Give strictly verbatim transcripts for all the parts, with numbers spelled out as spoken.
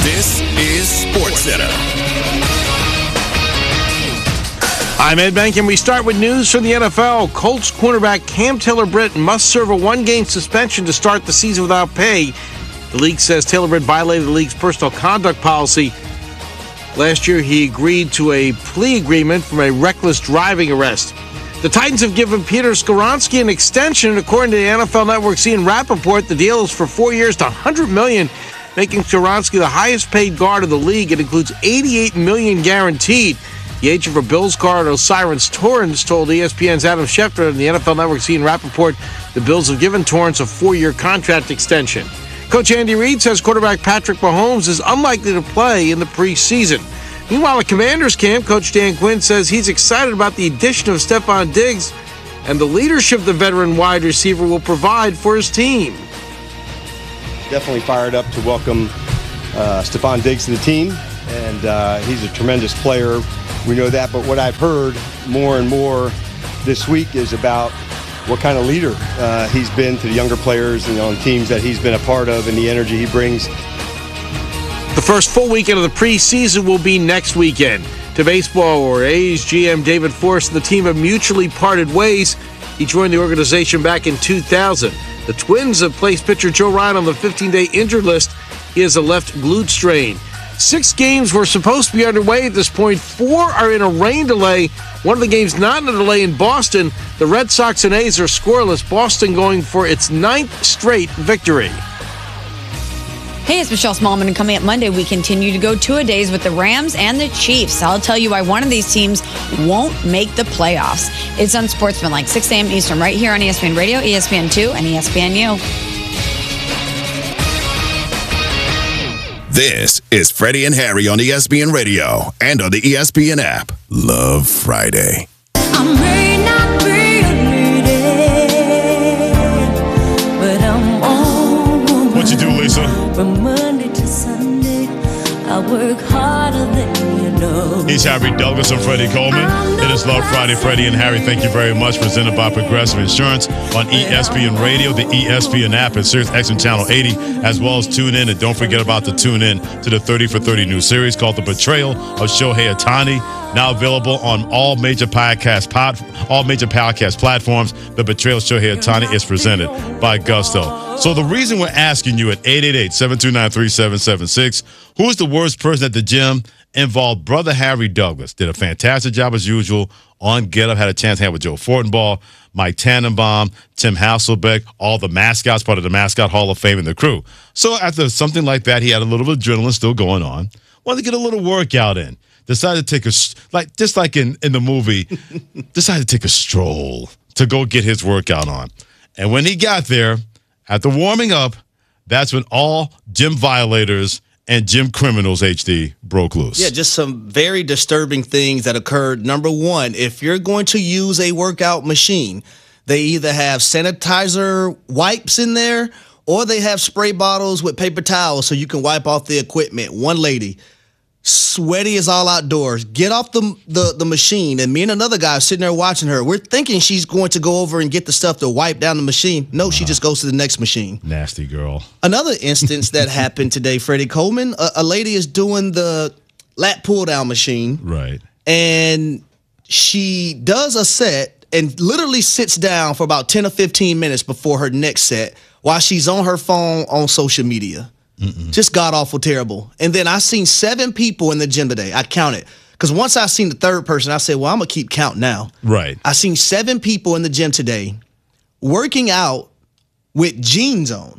This is SportsCenter. I'm Ed Bank, and we start with news from the N F L. Colts cornerback Cam Taylor-Britt must serve a one-game suspension to start the season without pay. The league says Taylor-Britt violated the league's personal conduct policy. Last year, he agreed to a plea agreement from a reckless driving arrest. The Titans have given Peter Skoronski an extension. According to the N F L Network's Ian Rappaport, the deal is for four years to one hundred million dollars, making Skoronski the highest-paid guard in the league. It includes eighty-eight million dollars guaranteed. The agent for Bills guard O'Cyrus Torrence told E S P N's Adam Schefter and the N F L Network's Ian Rappaport the Bills have given Torrence a four-year contract extension. Coach Andy Reid says quarterback Patrick Mahomes is unlikely to play in the preseason. Meanwhile, at Commanders camp, Coach Dan Quinn says he's excited about the addition of Stephon Diggs and the leadership the veteran wide receiver will provide for his team. Definitely fired up to welcome uh, Stephon Diggs to the team, and uh, he's a tremendous player. We know that, but what I've heard more and more this week is about what kind of leader uh, he's been to the younger players and on teams that he's been a part of, and the energy he brings. The first full weekend of the preseason will be next weekend. To baseball, where A's G M David Forst and the team have mutually parted ways. He joined the organization back in two thousand. The Twins have placed pitcher Joe Ryan on the fifteen-day injured list. He has a left glute strain. Six games were supposed to be underway at this point. Four are in a rain delay. One of the games not in a delay in Boston. The Red Sox and A's are scoreless. Boston going for its ninth straight victory. Hey, it's Michelle Smallman, and coming up Monday, we continue to go two-a-days with the Rams and the Chiefs. I'll tell you why one of these teams won't make the playoffs. It's Unsportsmanlike, six a.m. Eastern, right here on E S P N Radio, E S P N two, and E S P N U. This is Freddie and Harry on E S P N Radio and on the E S P N app. Love Friday. I may not be a lady, but I'm on. What you do, Lisa? From Monday to Sunday, I work harder than you know. He's Harry Douglas and Freddie Coleman. It is Love Friday, Freddie and Harry. Thank you very much. Presented by Progressive Insurance on E S P N Radio, the E S P N app, and Sirius X M Channel eighty, as well as tune in. And don't forget about the tune in to the thirty for thirty new series called The Betrayal of Shohei Ohtani. Now available on all major podcast pod, all major podcast platforms. The Betrayal of Shohei Ohtani is presented by Gusto. So the reason we're asking you at eight eight eight, seven two nine, three seven seven six, who's the worst person at the gym, involved brother Harry Douglas. Did a fantastic job as usual on Get Up. Had a chance to have with Joe Fortenbaugh, Mike Tannenbaum, Tim Hasselbeck, all the mascots, part of the Mascot Hall of Fame and the crew. So after something like that, he had a little bit of adrenaline still going on. Wanted to get a little workout in. Decided to take a, like just like in, in the movie, decided to take a stroll to go get his workout on. And when he got there, after warming up, that's when all gym violators and gym criminals, H D, broke loose. Yeah, just some very disturbing things that occurred. Number one, if you're going to use a workout machine, they either have sanitizer wipes in there or they have spray bottles with paper towels so you can wipe off the equipment. One lady, sweaty as all outdoors, get off the, the the machine, and me and another guy are sitting there watching her. We're thinking she's going to go over and get the stuff to wipe down the machine. No, she just goes to the next machine. Nasty girl. Another instance that happened today, Freddie Coleman, a, a lady is doing the lat pull-down machine. Right. And she does a set and literally sits down for about ten or fifteen minutes before her next set while she's on her phone on social media. Mm-mm. Just god-awful terrible. And then I seen seven people in the gym today. I counted. Because once I seen the third person, I said, well, I'm going to keep count now. Right. I seen seven people in the gym today working out with jeans on.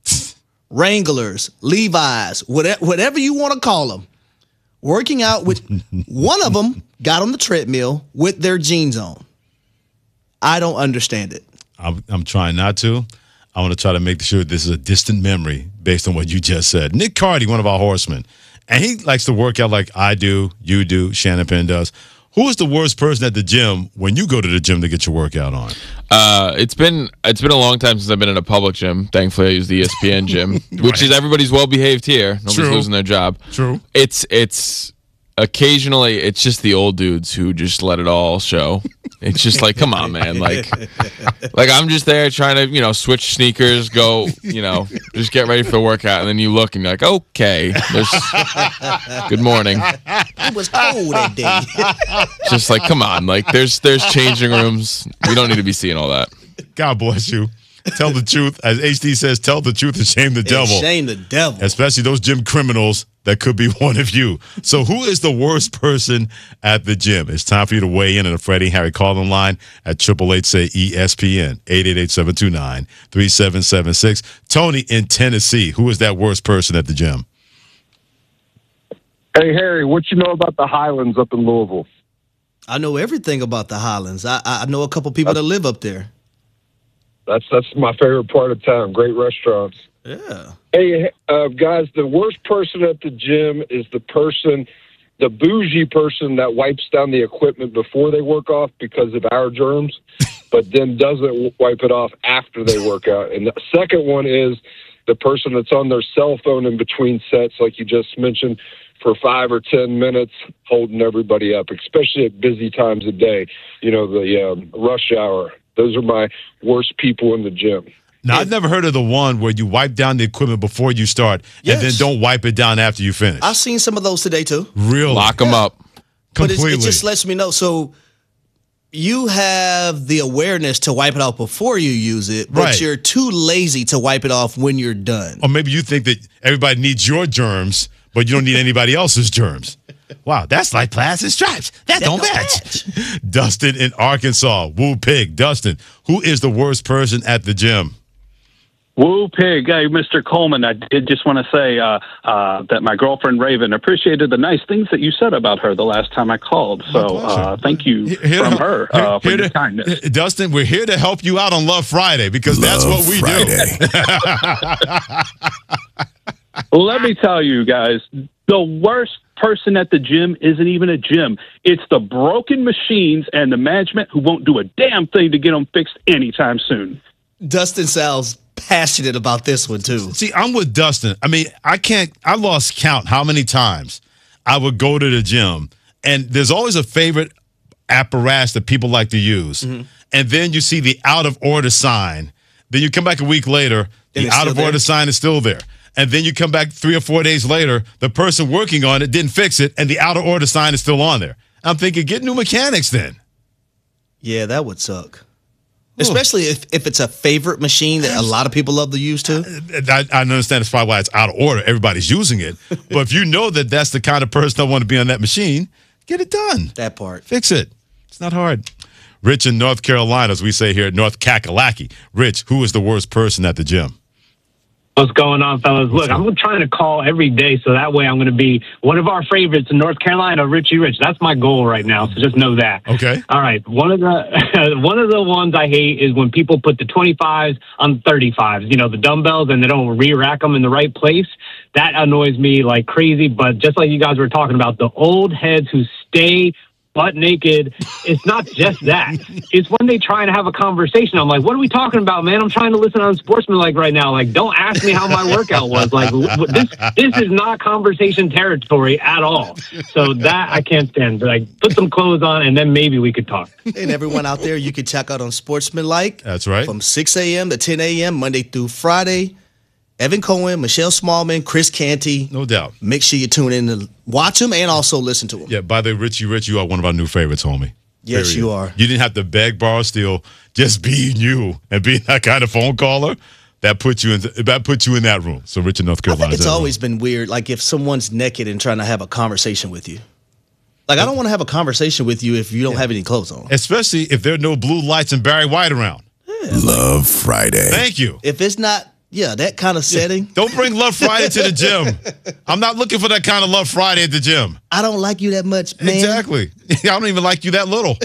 Wranglers, Levi's, whatever, whatever you want to call them. Working out with, one of them got on the treadmill with their jeans on. I don't understand it. I'm, I'm trying not to. I want to try to make sure this is a distant memory based on what you just said. Nick Cardi, one of our horsemen, and he likes to work out like I do, you do, Shannon Penn does. Who is the worst person at the gym when you go to the gym to get your workout on? Uh, it's been it's been a long time since I've been in a public gym. Thankfully, I use the E S P N gym, which right. is everybody's well behaved here. Nobody's True. losing their job. True. It's it's occasionally it's just the old dudes who just let it all show. It's just like, come on, man. Like, like I'm just there trying to, you know, switch sneakers, go, you know, just get ready for the workout, and then you look and you're like, okay, there's, good morning. It was cold that day. Just like, come on, like there's there's changing rooms. We don't need to be seeing all that. God bless you. Tell the truth. As H D says, tell the truth and shame the And devil. shame the devil. Especially those gym criminals that could be one of you. So who is the worst person at the gym? It's time for you to weigh in on the Freddie and Harry call-in line at eight eight eight, say, E S P N, eight eight eight, seven two nine, three seven seven six. Tony in Tennessee, who is that worst person at the gym? Hey, Harry, what you know about the Highlands up in Louisville? I know everything about the Highlands. I, I know a couple people that live up there. That's that's my favorite part of town. Great restaurants. Yeah. Hey, uh, guys, the worst person at the gym is the person, the bougie person that wipes down the equipment before they work off because of our germs, but then doesn't wipe it off after they work out. And the second one is the person that's on their cell phone in between sets, like you just mentioned, for five or ten minutes, holding everybody up, especially at busy times of day. You know, the um, rush hour. Those are my worst people in the gym. Now, I've never heard of the one where you wipe down the equipment before you start Yes. and then don't wipe it down after you finish. I've seen some of those today, too. Really? Lock them up. But it's, Completely. it just lets me know. So you have the awareness to wipe it off before you use it, but Right. you're too lazy to wipe it off when you're done. Or maybe you think that everybody needs your germs, but you don't need anybody else's germs. Wow, that's like Plaid and Stripes. That, don't don't match. Dustin in Arkansas. Woo Pig. Dustin, who is the worst person at the gym? Woo pig. Hey, Mister Coleman, I did just want to say uh, uh, that my girlfriend Raven appreciated the nice things that you said about her the last time I called. So pleasure. uh, thank you Here from to- her here- uh, for here your to- kindness. Dustin, we're here to help you out on Love Friday because that's Love what we Friday. do. Let me tell you guys, the worst person at the gym isn't even a gym. It's the broken machines and the management who won't do a damn thing to get them fixed anytime soon. Dustin sounds passionate about this one, too. See, I'm with Dustin. I mean, I can't, I lost count how many times I would go to the gym, and there's always a favorite apparatus that people like to use. Mm-hmm. And then you see the out of order sign. Then you come back a week later, And the it's out still of order there? sign is still there. And then you come back three or four days later, the person working on it didn't fix it, and the out of order sign is still on there. I'm thinking, get new mechanics then. Yeah, that would suck. Especially if, if it's a favorite machine that a lot of people love to use, too. I, I understand it's probably why it's out of order. Everybody's using it. But if you know that that's the kind of person that want to be on that machine, get it done. That part. Fix it. It's not hard. Rich in North Carolina, as we say here at North Kakalaki. Rich, who is the worst person at the gym? What's going on, fellas? Look, I'm trying to call every day, so that way I'm going to be one of our favorites in North Carolina, Richie Rich. That's my goal right now, so just know that. Okay. All right. One of the one of the ones I hate is when people put the twenty-fives on thirty-fives, you know, the dumbbells, and they don't re-rack them in the right place. That annoys me like crazy, but just like you guys were talking about, the old heads who stay butt naked, it's not just that. It's when they try and have a conversation. I'm like, what are we talking about, man? I'm trying to listen on Sportsmanlike right now. Like, don't ask me how my workout was. Like, w- this this is not conversation territory at all. So that I can't stand. But like, put some clothes on, and then maybe we could talk. And everyone out there, you can check out on Sportsmanlike. That's right. From six a.m. to ten a.m., Monday through Friday. Evan Cohen, Michelle Smallman, Chris Canty. No doubt. Make sure you tune in to watch them and also listen to them. Yeah, by the way, Richie Rich, you are one of our new favorites, homie. Yes, Period. you are. You didn't have to beg, borrow, steal. Just being you and being that kind of phone caller, that put you in that put you in that room. So, Rich in North I Carolina. think it's always been weird, like if someone's naked and trying to have a conversation with you. Like, I don't want to have a conversation with you if you don't yeah. have any clothes on. Especially if there are no blue lights and Barry White around. Yeah. Love Friday. Thank you. If it's not, yeah, that kind of setting. Yeah. Don't bring Love Friday to the gym. I'm not looking for that kind of Love Friday at the gym. I don't like you that much, man. Exactly. I don't even like you that little.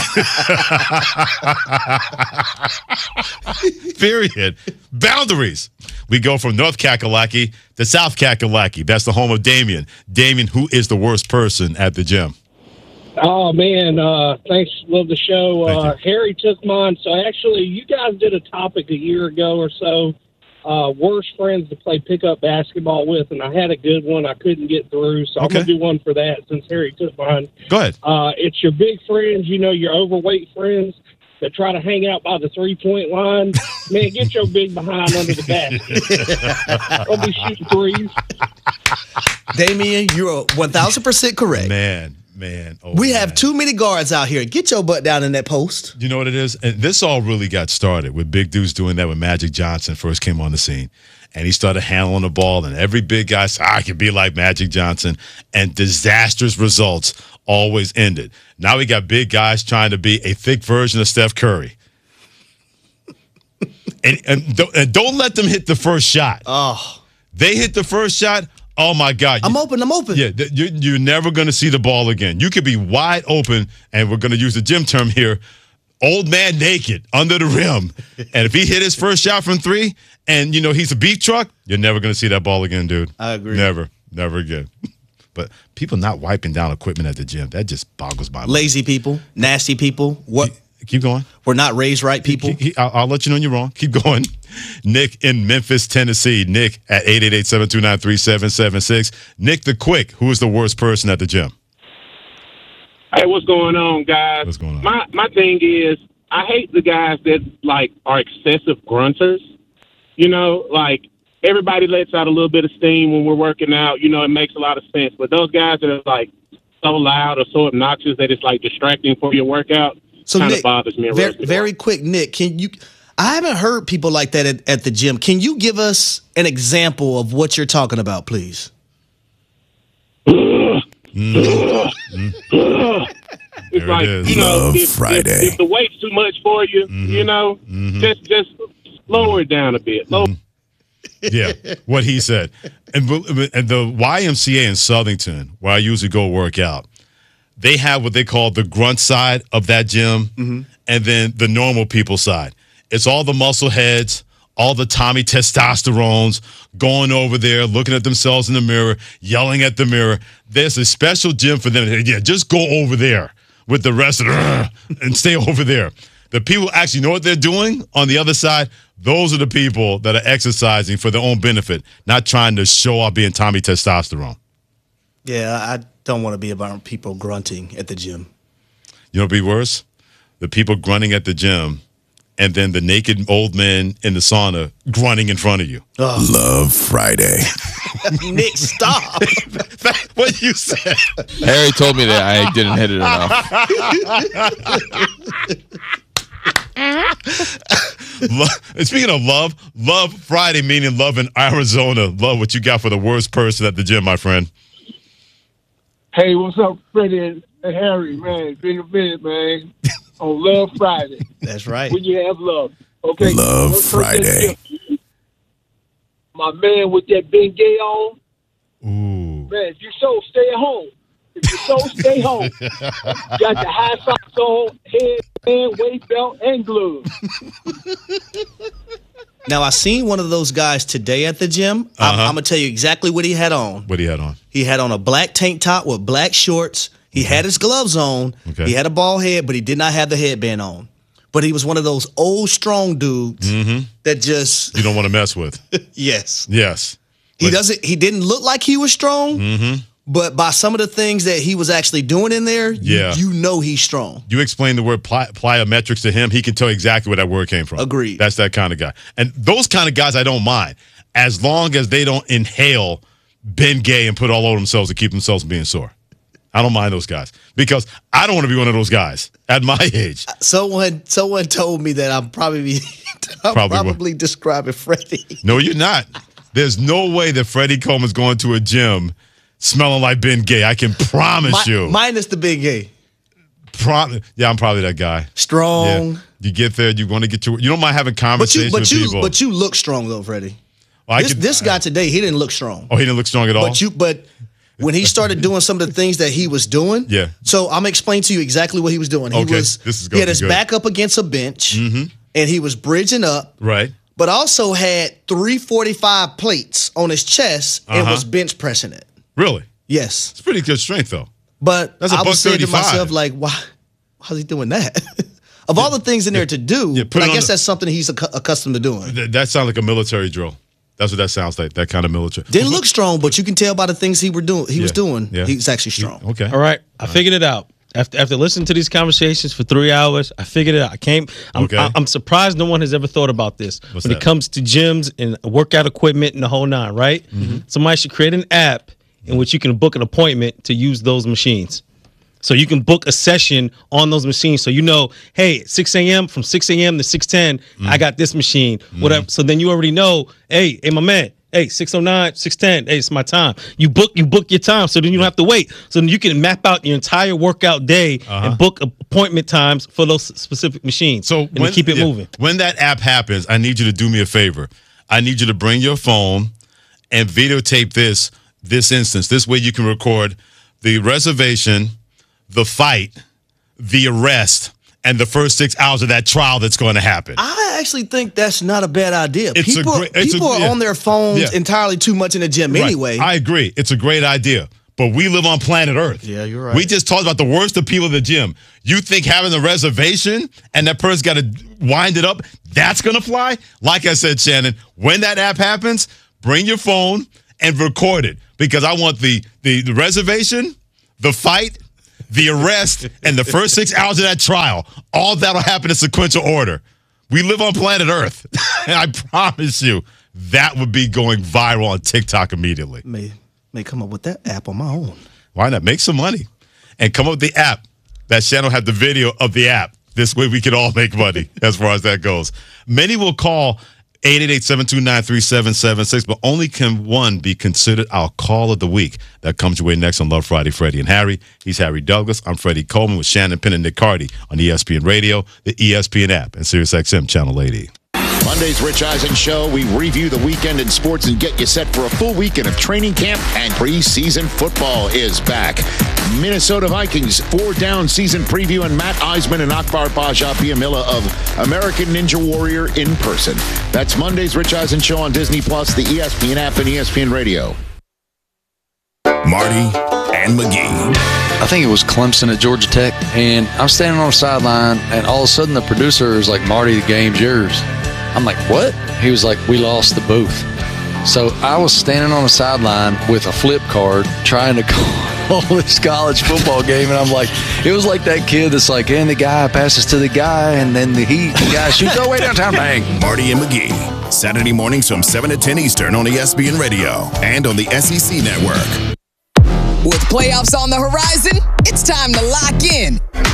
Period. Boundaries. We go from North Kakalaki to South Kakalaki. That's the home of Damien. Damien, who is the worst person at the gym? Oh, man. Uh, thanks. Love the show. Uh, Harry took mine. So, actually, you guys did a topic a year ago or so uh, worst friends to play pickup basketball with, and I had a good one I couldn't get through, so Okay. I'm going to do one for that since Harry took mine. Go ahead. Uh, it's your big friends, you know, your overweight friends that try to hang out by the three-point line. Man, get your big behind under the basket. Don't be shooting threes. Damian, you're one thousand percent correct. Man, man. Oh, we man. have too many guards out here. Get your butt down in that post. You know what it is? And this all really got started with big dudes doing that when Magic Johnson first came on the scene. And he started handling the ball, and every big guy said, I could be like Magic Johnson. And disastrous results always ended. Now we got big guys trying to be a thick version of Steph Curry. and, and, don't, and don't let them hit the first shot. Oh. They hit the first shot. Oh, my God. I'm open. I'm open. Yeah, th- you, you're never going to see the ball again. You could be wide open, and we're going to use the gym term here, old man naked under the rim. And if he hit his first shot from three and, you know, he's a beef truck, you're never going to see that ball again, dude. I agree. Never. Never again. But people not wiping down equipment at the gym, that just boggles my mind. Lazy people, nasty people. What? Keep, keep going. We're not raised right people. He, he, I'll, I'll let you know when you're wrong. Keep going. Nick in Memphis, Tennessee. Nick at eight eight eight, seven two nine, three seven seven six. Nick the Quick, who is the worst person at the gym? Hey, what's going on, guys? What's going on? My my thing is, I hate the guys that like are excessive grunters. You know, like everybody lets out a little bit of steam when we're working out. You know, it makes a lot of sense. But those guys that are like so loud or so obnoxious that it's like distracting for your workout So kind of Nick, bothers me. very, very quick, Nick, can you? I haven't heard people like that at, at the gym. Can you give us an example of what you're talking about, please? It's There like, it is. you know, Love if, Friday. If, if the weight's too much for you, Mm-hmm. you know, just just lower it down a bit. Lower. Yeah, what he said. And, and the Y M C A in Southington, where I usually go work out, they have what they call the grunt side of that gym Mm-hmm. and then the normal people side. It's all the muscle heads, all the Tommy testosterones going over there, looking at themselves in the mirror, yelling at the mirror. There's a special gym for them. Yeah, just go over there with the rest of the and stay over there. The people actually know what they're doing on the other side. Those are the people that are exercising for their own benefit, not trying to show off being Tommy testosterone. Yeah, I don't want to be about people grunting at the gym. You know what'd be worse? The people grunting at the gym and then the naked old men in the sauna grunting in front of you. Love Friday. Nick, stop. What you said. Harry told me that I didn't hit it enough. Love, and speaking of love, Love Friday, meaning love in Arizona. Love, what you got for the worst person at the gym, my friend. Hey, what's up, Freddie and Harry, man? It's been a minute, man. On Love Friday. That's right. When you have love. Okay. Love First person Friday. is my man with that big gay on. Ooh. Man, if you so, stay at home. If you so, stay home. Got the high socks on, headband, waist belt, and gloves. Now, I seen one of those guys today at the gym. I'm, Uh-huh. I'm going to tell you exactly what he had on. What he had on? He had on a black tank top with black shorts. He had his gloves on. Okay. He had a bald head, but he did not have the headband on. But he was one of those old, strong dudes Mm-hmm. that just, You don't want to mess with. yes. Yes. He But- doesn't. He didn't look like he was strong, Mm-hmm. but by some of the things that he was actually doing in there, you, Yeah. you know he's strong. You explain the word pli- plyometrics to him, he can tell exactly where that word came from. Agreed. That's that kind of guy. And those kind of guys I don't mind, as long as they don't inhale Ben Gay and put all over themselves to keep themselves from being sore. I don't mind those guys because I don't want to be one of those guys at my age. Someone, someone told me that I'm probably, I'm Probably probably, what? describing Freddie. No, you're not. There's no way that Freddie Coleman's going to a gym smelling like Ben Gay. I can promise Mi- you. Minus the big gay. Pro- yeah, I'm probably that guy. Strong. Yeah. You get there, you want to get your. You don't mind having But you, conversations but with you, people. but you look strong though, Freddie. Well, I This, could- this guy today, he didn't look strong. Oh, he didn't look strong at all. But you, but when he started doing some of the things that he was doing, Yeah. So I'm gonna explain to you exactly what he was doing. He Okay, was, this is he gonna had be his good. back up against a bench, Mhm. and he was bridging up, Right. but also had three forty-five plates on his chest and Uh-huh. was bench pressing it. Really? Yes, It's pretty good strength though. but That's a I buck was saying to thirty-five. myself, like, why, how's he doing that? Of all the things in there to do, Yeah, but it I on guess the- that's something he's ac- accustomed to doing. Th- that sounds like a military drill. That's what that sounds like. That kind of military. Didn't look strong, but you can tell by the things he were doing. He was Yeah, doing. yeah. He's actually strong. Okay. All right, I figured it out. After after listening to these conversations for three hours, I figured it out. I came. I'm, Okay. I, I'm surprised no one has ever thought about this What's when that? it comes to gyms and workout equipment and the whole nine. Right? Mm-hmm. Somebody should create an app in which you can book an appointment to use those machines. So you can book a session on those machines. So you know, hey, six a.m. from six a.m. to six ten, Mm. I got this machine. Whatever. So then you already know, hey, hey, my man. Hey, six oh nine, six ten, hey, it's my time. You book you book your time, so then you don't have to wait. So then you can map out your entire workout day Uh-huh. and book appointment times for those specific machines. So and when, keep it yeah, moving. When that app happens, I need you to do me a favor. I need you to bring your phone and videotape this this instance. This way you can record the reservation, the fight, the arrest, and the first six hours of that trial that's going to happen. I actually think that's not a bad idea. It's a people great- it's a- people are yeah. on their phones Yeah. entirely too much in the gym Right. anyway. I agree. It's a great idea. But we live on planet Earth. Yeah, you're right. We just talked about the worst of people in the gym. You think having a reservation and that person's got to wind it up, that's going to fly? Like I said, Shannon, when that app happens, bring your phone and record it because I want the, the, the reservation, the fight, the arrest, and the first six hours of that trial. All that'll happen in sequential order. We live on planet Earth. And I promise you, that would be going viral on TikTok immediately. May may come up with that app on my own. Why not? Make some money and come up with the app. That Shannon will have the video of the app. This way we can all make money as far as that goes. Many will call eight eight eight, seven two nine, three seven seven six, but only can one be considered our call of the week. That comes your way next on Love Friday, Freddie and Harry. He's Harry Douglas. I'm Freddie Coleman with Shannon Penn and Nick Cardi on E S P N Radio, the E S P N app, and Sirius X M Channel eighty. Monday's Rich Eisen Show. We review the weekend in sports and get you set for a full weekend of training camp, and preseason football is back. Minnesota Vikings four-down season preview, and Matt Eisman and Akbar Baja Biamila of American Ninja Warrior in person. That's Monday's Rich Eisen Show on Disney Plus, the E S P N app, and E S P N Radio. Marty and McGee. I think it was Clemson at Georgia Tech, and I'm standing on the sideline, and all of a sudden the producer is like, "Marty, the game's yours." I'm like, "What?" He was like, "We lost the booth." So I was standing on the sideline with a flip card trying to call this college football game, and I'm like, it was like that kid that's like, and the guy passes to the guy, and then the, he, the guy shoots all the way downtown, bang. Marty and McGee. Saturday mornings from seven to ten Eastern on E S P N Radio and on the S E C Network. With playoffs on the horizon, it's time to lock in